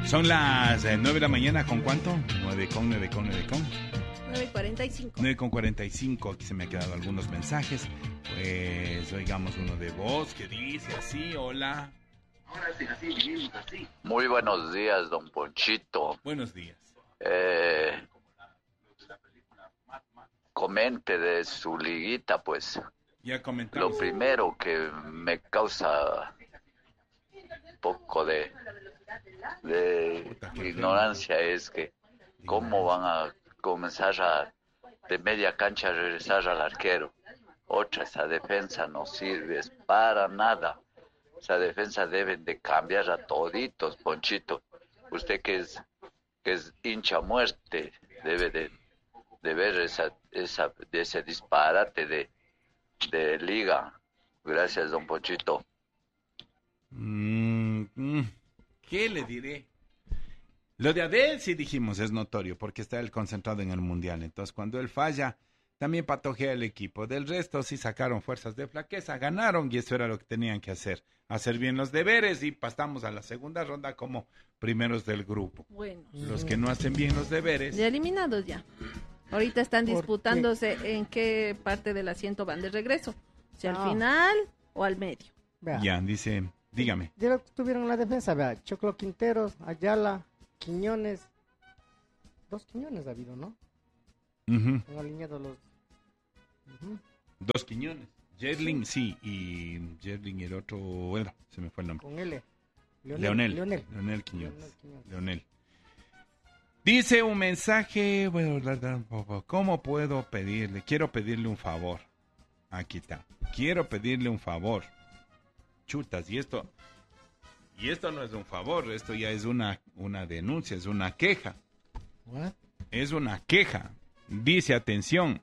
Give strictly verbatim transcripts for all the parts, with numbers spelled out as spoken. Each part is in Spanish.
Son las eh, nueve de la mañana, ¿con cuánto? nueve con, nueve con, nueve con. nueve cuarenta y cinco. nueve con cuarenta y cinco, aquí se me han quedado algunos mensajes. Pues oigamos uno de voz que dice así, hola. Muy buenos días, don Ponchito. Buenos días. Eh, comente de su liguita, pues. Ya comentamos. Lo primero que me causa un poco de, de ignorancia es que cómo van a comenzar a de media cancha a regresar al arquero. Otra, esa defensa no sirve para nada. Esa defensa deben de cambiar a toditos, Ponchito. Usted que es que es hincha a muerte debe de, de ver esa, esa, de ese disparate de, de liga. Gracias, don Ponchito. Mm, mm, ¿Qué le diré? Lo de Adel sí dijimos es notorio porque está él concentrado en el mundial. Entonces cuando él falla también patojea el equipo. Del resto sí sacaron fuerzas de flaqueza, ganaron y eso era lo que tenían que hacer. Hacer bien los deberes y pasamos a la segunda ronda como primeros del grupo. Bueno. Los que no hacen bien los deberes. Ya eliminados ya. Ahorita están disputándose qué? en qué parte del asiento van de regreso. Si al Ah. final o al medio. Vea. Ya, dice, dígame. Ya lo tuvieron la defensa, vea. Choclo Quinteros, Ayala, Quiñones. Dos Quiñones ha habido, ¿no? Ujú. Han alineado los... Ujú. Dos Quiñones. Jerling, sí, y Jerling y el otro, bueno, se me fue el nombre. Con L. Leonel. Leonel. Leonel Quiñones. Leonel Quiñones. Leonel. Dice un mensaje, bueno, ¿cómo puedo pedirle? Quiero pedirle un favor. Aquí está. Quiero pedirle un favor. Chutas, y esto, y esto no es un favor, esto ya es una, una denuncia, es una queja. What? Es una queja. Dice, atención.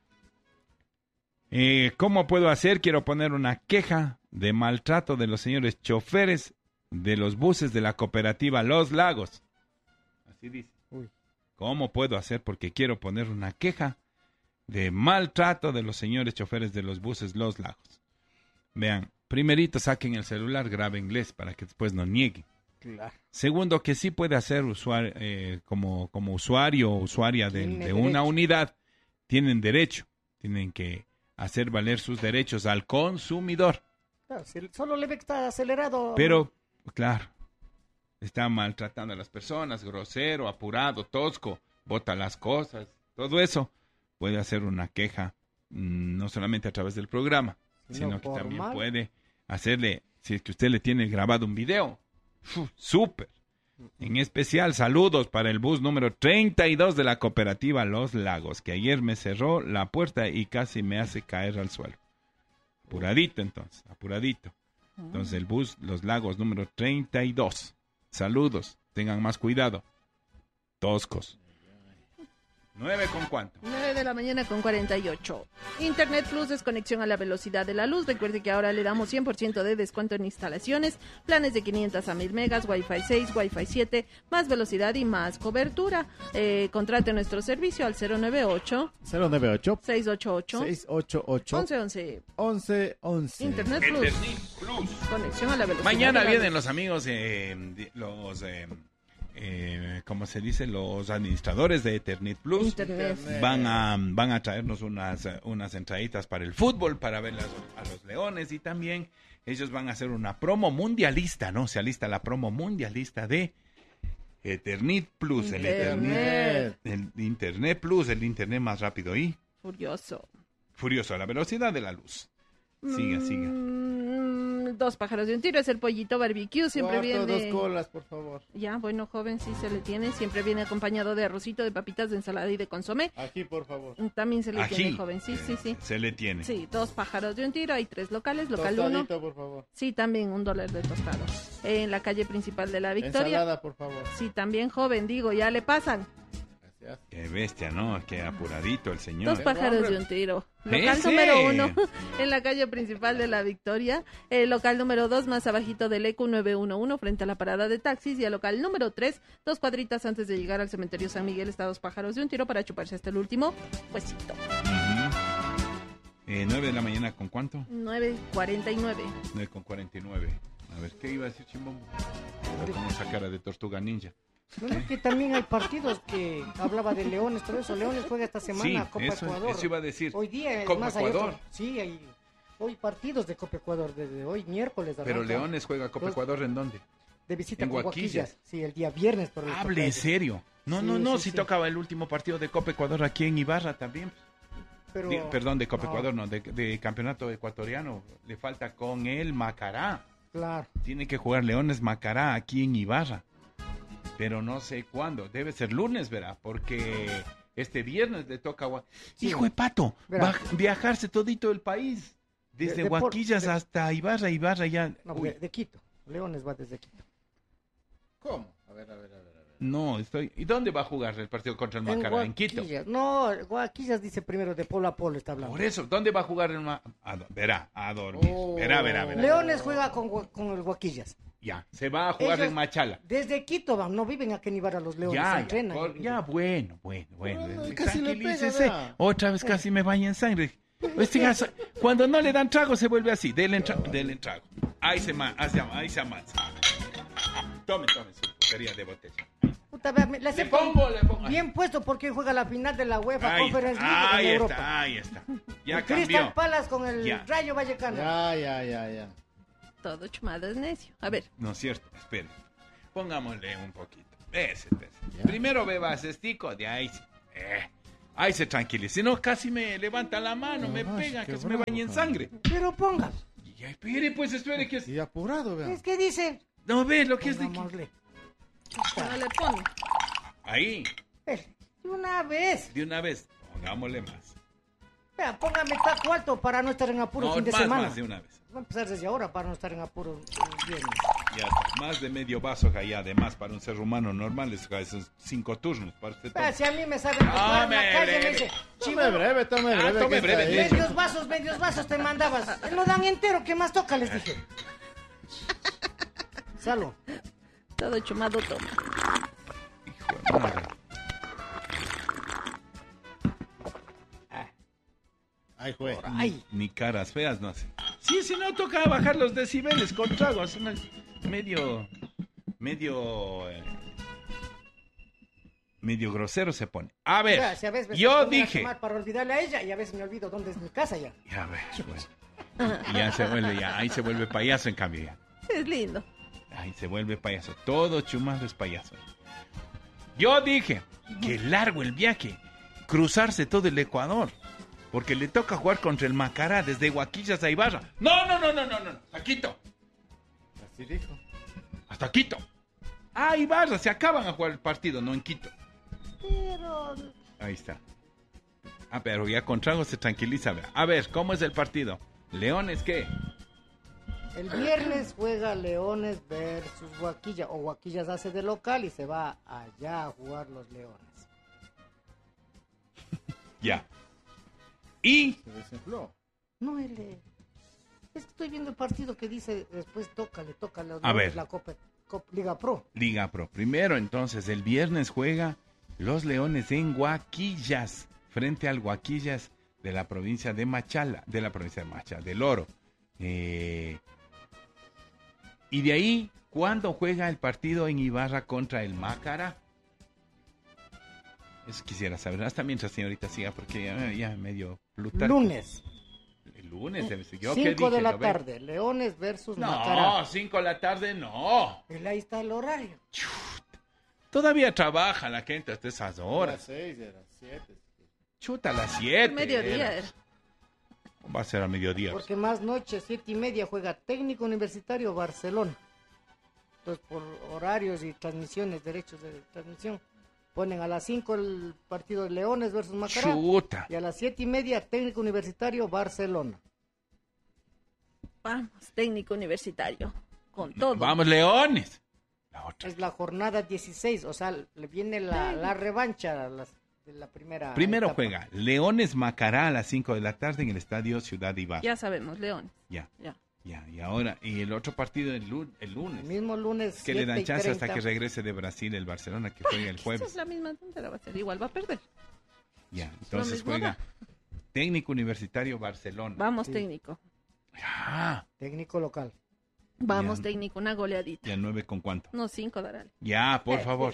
Eh, ¿Cómo puedo hacer? Quiero poner una queja de maltrato de los señores choferes de los buses de la cooperativa Los Lagos. Así dice. Uy. ¿Cómo puedo hacer? Porque quiero poner una queja de maltrato de los señores choferes de los buses Los Lagos. Vean, primerito saquen el celular, graben inglés para que después no nieguen. Claro. Segundo, que sí puede hacer usuario, eh, como, como usuario o usuaria de, Tiene de una derecho. unidad, tienen derecho, tienen que hacer valer sus derechos al consumidor. Claro, si solo le ve que está acelerado. Pero, claro, está maltratando a las personas, grosero, apurado, tosco, bota las cosas, todo eso puede hacer una queja, mm, no solamente a través del programa, Sino sino que también formal. puede hacerle, si es que usted le tiene grabado un video, ¡fu! Súper. En especial, saludos para el bus número treinta y dos de la cooperativa Los Lagos, que ayer me cerró la puerta y casi me hace caer al suelo. Apuradito entonces, apuradito. Entonces el bus Los Lagos número treinta y dos. Saludos, tengan más cuidado. Toscos. ¿Nueve con cuánto? nueve de la mañana con cuarenta y ocho. Internet Plus es conexión a la velocidad de la luz. Recuerde que ahora le damos cien por ciento de descuento en instalaciones, planes de quinientos a mil megas, Wi-Fi seis, Wi-Fi siete, más velocidad y más cobertura. Eh, contrate nuestro servicio al cero nueve ocho, cero nueve ocho, seis ocho ocho, seis ocho ocho, once once. once once. Internet Plus. Internet Plus. Conexión a la velocidad Mañana de la vienen luz. los amigos, eh, de- los, eh, eh, ¿cómo se dice? Los administradores de Ethernet Plus. Internet. Van a, van a traernos unas, eh, unas entraditas para el fútbol, para ver las- a los Leones, y también ellos van a hacer una promo mundialista, ¿no? Se alista la promo mundialista de Ethernet Plus, el Ethernet, Internet. el Internet Plus, el Internet más rápido y Furioso. furioso a la velocidad de la luz. Siga, siga. Mm, dos pájaros de un tiro, es el pollito barbecue, siempre Cuarto, viene... dos colas, por favor. Ya, bueno, joven, sí se le tiene, siempre viene acompañado de arrocito, de papitas, de ensalada y de consomé. Aquí, por favor. También se le Ají. tiene, joven, sí, sí, sí. Se le tiene. Sí, dos pájaros de un tiro, hay tres locales, local uno. Tostadito, por favor. Sí, también un dólar de tostado. En la calle principal de la Victoria. Ensalada, por favor. Sí, también, joven, digo, ya le pasan. Gracias. Qué bestia, ¿no? Qué apuradito el señor. Dos pájaros hombre. de un tiro. Local Ese. número uno, en la calle principal de la Victoria. El local número dos, más abajito del E Q nueve uno uno, frente a la parada de taxis. Y el local número tres, dos cuadritas antes de llegar al cementerio San Miguel, está dos pájaros de un tiro para chuparse hasta el último huesito. Ujú. Eh, nueve de la mañana, ¿con cuánto? nueve cuarenta y nueve. nueve con cuarenta y nueve. A ver, ¿qué iba a decir Chimbombo? pero con esa cara de tortuga ninja. No, no, que también hay partidos que hablaba de Leones, todo eso. Leones juega esta semana Sí, Copa eso, Ecuador. eso iba a decir. Hoy día, es Copa más, hay Ecuador. otro- sí, hay hoy partidos de Copa Ecuador, desde hoy miércoles. Pero arranca Leones juega Copa Dos- Ecuador ¿en dónde? de visita en con Guaquillas. Guaquillas. Sí, el día viernes. Por el Hable en serio. No, Sí, no, no, sí, si sí. tocaba el último partido de Copa Ecuador aquí en Ibarra también. Pero, Di- Perdón, de Copa no, Ecuador, no, de, de campeonato ecuatoriano. Le falta con el Macará. Claro. Tiene que jugar Leones Macará aquí en Ibarra. Pero no sé cuándo. Debe ser lunes, verá, porque este viernes le toca a Gua- Sí. Hijo de pato, Verá. va a viajarse todito el país. Desde De- de por- Guaquillas de- hasta Ibarra, Ibarra ya. No, Uy, de, de Quito. Leones va desde Quito. ¿Cómo? A ver, a ver, a ver. A ver. no, estoy. ¿Y dónde va a jugar el partido contra el Macará? En Quito. Guaquillas. No, Guaquillas dice primero de polo a polo, está hablando. Por eso, ¿dónde va a jugar el Ma- a do- Verá, a dormir. Oh. Verá, verá, verá. Leones juega con, Gua- con el Guaquillas. Ya, se va a jugar Ellos- en Machala. Desde Quito van, no viven aquí en Ibarra los Leones, se Ya, ya, entrenan. por- ya, bueno, bueno, bueno. Pero, eh, casi le pega, tranquilícese. vea. Otra vez casi me baña en sangre. Este gaso- cuando no le dan trago se vuelve así. Denle, tra- denle trago. Ahí se, ma- ahí se, ahí se amansa. Tome, tome su porquería de botella. Puta, vea, me- le Le acepto pongo, le pongo. bien puesto porque juega la final de la UEFA Ahí, Conference League ahí en está, Europa. ahí está. Ya El Crystal cambió. Palace con el Ya. Rayo Vallecano. Ya, ya, ya, ya. Todo chumado es necio. A ver, No es cierto, espere. Pongámosle un poquito. Ese, ese. Ya. Primero beba cestico, de ahí sí. Eh, ahí se tranquiliza. Si no, casi me levanta la mano, me No, pega, qué que se me bañe en bravo, sangre. Pero ponga. Y ya, espere, pues, espere, que es... Y apurado, vean. Es que dice. No ve lo que es de... Pongámosle. no le pone. Ahí, Eh, de una vez. de una vez, pongámosle más. Vea, póngame taco alto para no estar en apuro No, fin de más, semana. más de una vez. Va a empezar desde ahora para no estar en apuro el viernes. Ya está. Más de medio vaso ya, además, para un ser humano normal, es esos cinco turnos. Para usted Vea, toma. si a mí me saben tocar en la Tome calle, me breve. dice, Tome chivo, breve, tome Ah, breve. tome que está breve, ahí. leche. medios vasos, medios vasos te mandabas. Eh, No dan entero, ¿qué más toca? Les dije. Salud. Todo chumado toma. Hijo de madre. Ay, juez. Ay. Ni caras feas no hace. Sí, si no toca bajar los decibeles con tragos. una- medio, medio, eh, medio grosero se pone. A ver, Vea, si a veces me yo pongo a dije. tomar para olvidarle a ella y a veces me olvido dónde es mi casa ya. Ya ver, bueno. Y ya se vuelve, ya, ahí se vuelve payaso en cambio ya. Es lindo. Ahí se vuelve payaso. Todo chumado es payaso. Yo dije que largo el viaje, cruzarse todo el Ecuador, porque le toca jugar contra el Macará desde Guaquillas a Ibarra. No, no, no, no, no, no, hasta Quito, Así dijo. hasta Quito. Ah, Ibarra, se acaban a jugar el partido, no en Quito. Pero Ahí está. Ah, pero ya con trago se tranquiliza. vea. A ver, ¿cómo es el partido? ¿Leones qué? el viernes juega Leones versus Guaquilla. O Guaquillas hace de local y se va allá a jugar los Leones. Ya. Y Se desinfló. No, él. eh, Es que estoy viendo el partido que dice después toca, le toca a los A Leones ver. la Copa, Copa- Liga Pro. Liga Pro. Primero, entonces, el viernes juega los Leones en Guaquillas, frente al Guaquillas de la provincia de Machala, de la provincia de Machala, del Oro. Eh, y de ahí, ¿cuándo juega el partido en Ibarra contra el Macará? Eso quisiera saber. Hasta mientras señorita siga, porque ya, ya medio plutarco. Lunes, El lunes debe ser. ¿Yo qué cinco de dije? la ¿Lo ve? tarde, Leones versus No, Macará. cinco de la tarde no. Él ahí está el horario. Todavía trabaja la gente hasta esas Era horas. seis, era siete. Chuta, a las siete. Mediodía era. era. Va a ser a mediodía. Porque más noche, siete y media, juega Técnico Universitario Barcelona. Entonces, por horarios y transmisiones, derechos de transmisión, ponen a las cinco el partido de Leones versus Macará. Chuta. Y a las siete y media, Técnico Universitario Barcelona. Vamos, técnico universitario. Con todo. Vamos, Leones. La otra. Es la jornada dieciséis, o sea, le viene la, la revancha a las- de la primera. Primero etapa. juega Leones Macará a las cinco de la tarde en el estadio Ciudad Ibarra. Ya sabemos, León. Ya, Ya. ya. Y ahora, y el otro partido el, lu- el lunes. El mismo lunes. Que le dan siete y chance hasta treinta. que regrese de Brasil el Barcelona, que juega el Esa jueves. es la misma tontera va a ser. Igual va a perder. Ya, entonces mismo juega Técnico Universitario Barcelona. Vamos, Sí. técnico. Ah, Técnico local. Vamos, Ya. técnico, una goleadita. ¿Ya nueve con cuánto? No, cinco, darale. Ya, por favor.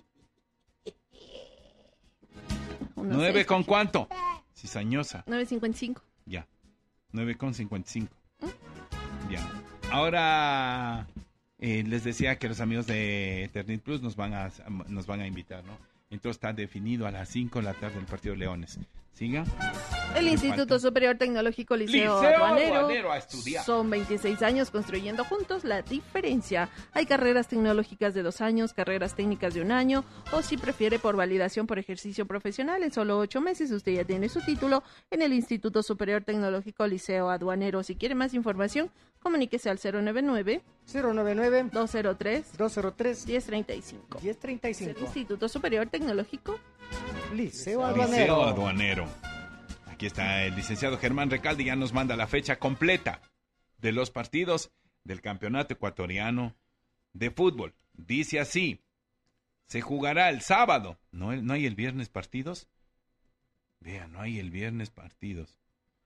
Unos ¿Nueve seis, con ocho. cuánto? Cizañosa. nueve cincuenta y cinco. Ya. nueve con cincuenta y cinco. Ya. Ahora eh, les decía que los amigos de Eternit Plus nos van a nos van a invitar, ¿no? Entonces está definido a las cinco de la tarde el partido de Leones. Siga. El Me Instituto falta. Superior Tecnológico Liceo, Liceo Aduanero, Aduanero a estudiar. Son veintiséis años construyendo juntos la diferencia. Hay carreras tecnológicas de dos años, carreras técnicas de un año, o si prefiere por validación por ejercicio profesional, en solo ocho meses usted ya tiene su título en el Instituto Superior Tecnológico Liceo Aduanero. Si quiere más información, comuníquese al cero noventa y nueve, cero noventa y nueve, dos cero tres, dos cero tres, diez treinta y cinco. diez treinta y Es el cinco. Instituto Superior Tecnológico. Liceo Liceo Aduanero. Aduanero. Aquí está el licenciado Germán Recalde, ya nos manda la fecha completa de los partidos del Campeonato Ecuatoriano de Fútbol. Dice así, se jugará el sábado. ¿No, no hay el viernes partidos? Vea, no hay el viernes partidos.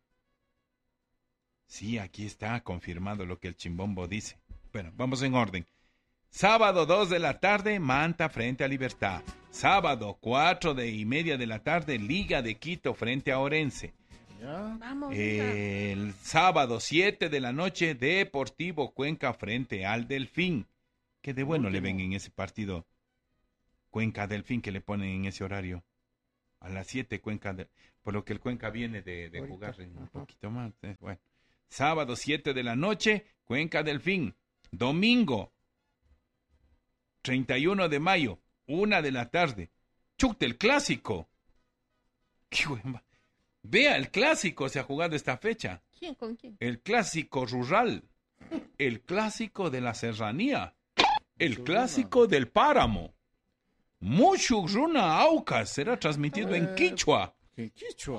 Sí, aquí está confirmado lo que el chimbombo dice. Bueno, vamos en orden. Sábado dos de la tarde, Manta frente a Libertad. Sábado cuatro de y media de la tarde, Liga de Quito frente a Orense. ¿Ya? Vamos, El sábado siete de la noche, Deportivo Cuenca frente al Delfín. ¿Qué de bueno le ven en ese partido? Cuenca Delfín que le ponen en ese horario. A las siete Cuenca, de- por lo que el Cuenca viene de, de Ahorita. jugar un poquito más. eh, Bueno. Sábado siete de la noche, Cuenca Delfín. Domingo treinta y uno de mayo, una de la tarde. Chute, el clásico. Qué buen va- Vea, el clásico se ha jugado esta fecha. ¿Quién con quién? El clásico rural. El clásico de la serranía. El clásico del páramo. Mucho Runa Aucas será transmitido en Eh, Quichua. ¿Qué quichua?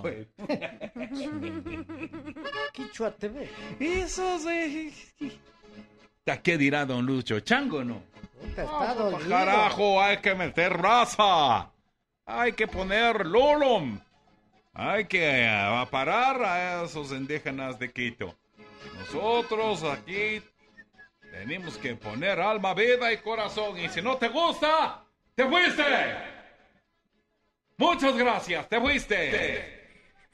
Quichua T V. Eso se... ¿Qué dirá don Lucho? ¿Chango no? Puta, está dolido. Carajo, hay que meter raza. Hay que poner lolom. Hay que eh, parar a esos indígenas de Quito. Nosotros aquí tenemos que poner alma, vida y corazón. Y si no te gusta, te fuiste. Muchas gracias, te fuiste.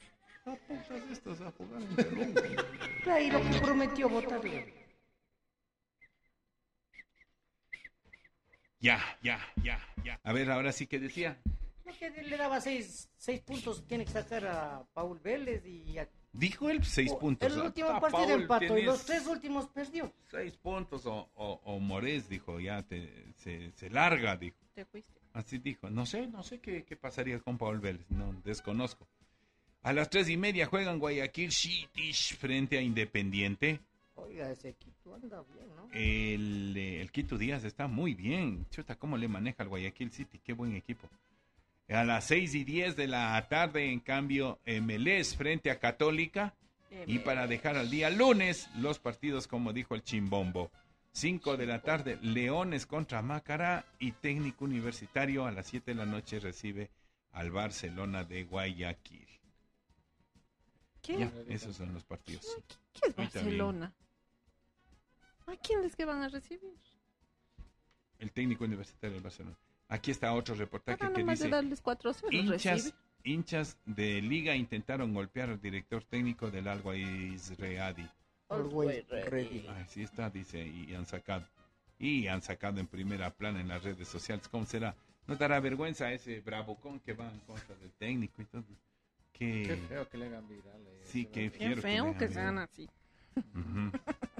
Ahí lo que prometió votarle. Ya, ya, ya, ya. A ver, ahora sí que decía. No, que le daba seis, seis puntos, tiene que sacar a Paul Vélez y a... Dijo él seis puntos. El último Ah, partido Paul, empató y tenés los tres últimos perdió. Seis puntos o, o, o Morés, dijo, ya te, se, se larga, dijo. Te fuiste. Así dijo. No sé, no sé qué, qué pasaría con Paul Vélez, no, desconozco. A las tres y media juegan Guayaquil City frente a Independiente. Oiga, ese equipo anda bien, ¿no? El, eh, el Quito Díaz está muy bien. Chuta, cómo le maneja el Guayaquil City, qué buen equipo. A las seis y diez de la tarde, en cambio, Melés frente a Católica. Y para dejar al día lunes, los partidos, como dijo el Chimbombo. cinco de la tarde, Leones contra Macará. Y Técnico Universitario a las siete de la noche recibe al Barcelona de Guayaquil. ¿Qué? Ya, esos son los partidos. ¿Qué es Ahorita Barcelona? ¿A quién es que van a recibir? El Técnico Universitario del Barcelona. Aquí está otro reportaje Para que nomás de dice... darles cuatro ceros Hinchas, recibe. hinchas de liga intentaron golpear al director técnico del Al-Ways Readi. Always ready. Así está, dice, y han sacado. Y han sacado en primera plana en las redes sociales. ¿Cómo será? ¿No dará vergüenza ese bravucón que va en contra del técnico y todo? Qué Que... feo que le hagan viral. eh, Sí, ese qué vato. fiero Qué feo le que hagan sean viral. así. Ujú.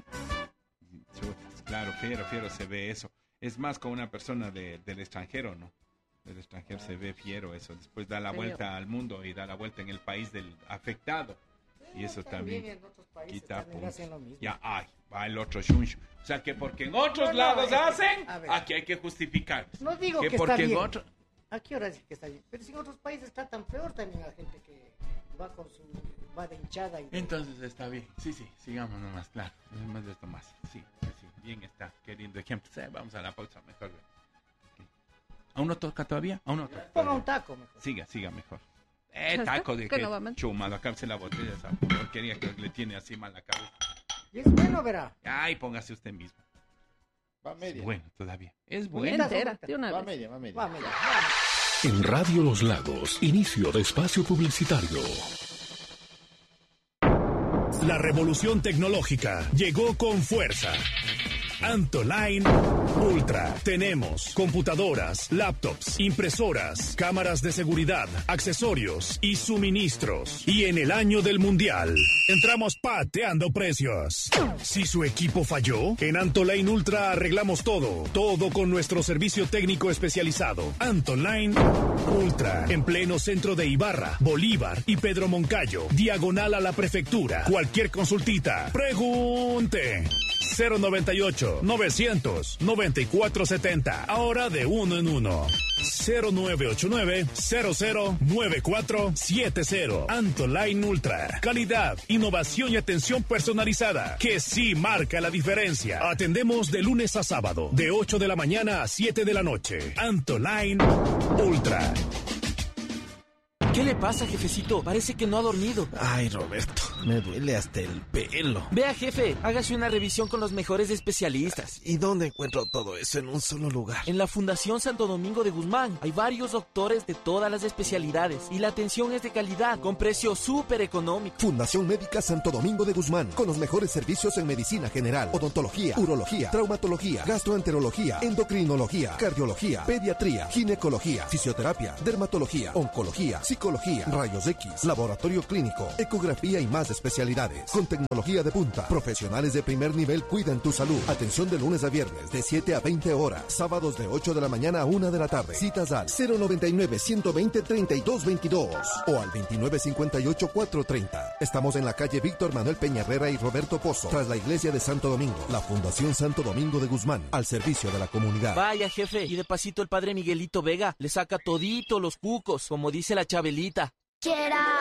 Chutas, claro, fiero, fiero se ve eso. Es más con una persona de- del extranjero, ¿no? Del extranjero se ve fiero eso. Después da la Feo. vuelta al mundo y da la vuelta en el país del afectado. Y eso también en otros países quita también puntos. hacen lo mismo. Ya, ay, va el otro shuncho. O sea que porque en otros No, no, lados es que- hacen, a ver. aquí hay que justificar. No digo que que porque está en bien. otro... ¿A qué hora dice que está bien? Pero si en otros países tratan peor también a gente que va con su... va de hinchada y... de- Entonces está bien. Sí, sí, sigamos nomás, claro. Más de esto más. Sí, sí, sí. Bien está. Qué lindo ejemplo. Sí, vamos a la pausa mejor. Ok. ¿Aún no toca todavía? ¿Aún no toca? Ponga un taco mejor. Siga, siga mejor. Eh, ¿Ya está? taco de Que que no va mal. chumado, acábese la botella, esa porquería que le tiene así mal la cabeza. Y es bueno, verá. Ay, póngase usted mismo. Va media. Bueno, todavía. Es Buena bueno. entera, de una Va vez. media, va media. Va, mira, va. En Radio Los Lagos, inicio de espacio publicitario. La revolución tecnológica llegó con fuerza. Antoline Ultra. Tenemos computadoras, laptops, impresoras, cámaras de seguridad, accesorios y suministros. Y en el año del mundial, entramos pateando precios. Si su equipo falló, en Antoline Ultra arreglamos todo. Todo con nuestro servicio técnico especializado. Antoline Ultra. En pleno centro de Ibarra, Bolívar y Pedro Moncayo. Diagonal a la prefectura. Cualquier consultita. Pregunte. cero noventa y ocho, novecientos, noventa y cuatro setenta. Ahora de uno en uno. cero nueve ocho nueve, cero cero nueve cuatro siete cero. Antoline Ultra. Calidad, innovación y atención personalizada. Que sí marca la diferencia. Atendemos de lunes a sábado. De ocho de la mañana a siete de la noche. Antoline Ultra. ¿Qué le pasa, jefecito? Parece que no ha dormido. Ay, Roberto, me duele hasta el pelo. Vea, jefe, hágase una revisión con los mejores especialistas. ¿Y dónde encuentro todo eso en un solo lugar? En la Fundación Santo Domingo de Guzmán hay varios doctores de todas las especialidades y la atención es de calidad, con precio súper económico. Fundación Médica Santo Domingo de Guzmán, con los mejores servicios en medicina general, odontología, urología, traumatología, gastroenterología, endocrinología, cardiología, pediatría, ginecología, fisioterapia, dermatología, oncología, psicología, rayos X, laboratorio clínico, ecografía y más especialidades. Con tecnología de punta, profesionales de primer nivel cuidan tu salud. Atención de lunes a viernes de siete a veinte horas, sábados de ocho de la mañana a una de la tarde. Citas al cero noventa y nueve, ciento veinte, treinta y dos veintidós o al veintinueve cincuenta y ocho, cuatrocientos treinta. Estamos en la calle Víctor Manuel Peña Herrera y Roberto Pozo, tras la iglesia de Santo Domingo. La Fundación Santo Domingo de Guzmán, al servicio de la comunidad. Vaya, jefe, y de pasito el padre Miguelito Vega le saca todito los cucos, como dice la Chabelita. Quiera.